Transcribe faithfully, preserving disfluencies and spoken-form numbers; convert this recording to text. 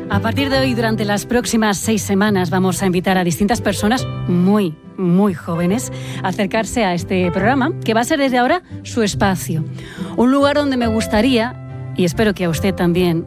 A partir de hoy, durante las próximas seis semanas, vamos a invitar a distintas personas muy, muy jóvenes a acercarse a este programa, que va a ser desde ahora su espacio. Un lugar donde me gustaría, y espero que a usted también,